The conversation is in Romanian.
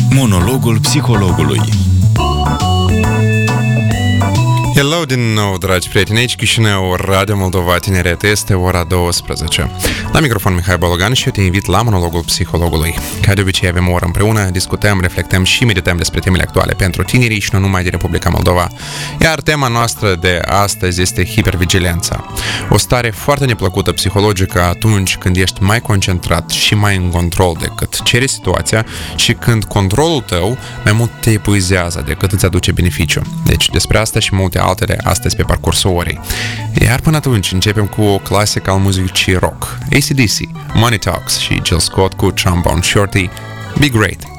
Monologul psihologului. Hello din nou, dragi prieteni, aici Chișinău, Radio Moldova Tineret, este ora 12. La microfon Mihai Bologan și eu te invit la Monologul Psihologului. Ca de obicei avem o oră împreună, discutăm, reflectăm și medităm despre temele actuale pentru tinerii și nu numai din Republica Moldova. Iar tema noastră de astăzi este hipervigilența. O stare foarte neplăcută psihologică atunci când ești mai concentrat și mai în control decât cere situația și când controlul tău mai mult te epuizează decât îți aduce beneficiu. Deci despre asta și multe altele astăzi pe parcursul orei. Iar până atunci începem cu o clasică al muzicii rock. AC/DC, Money Talks și Jill Scott cu Trombone Shorty, Be Great.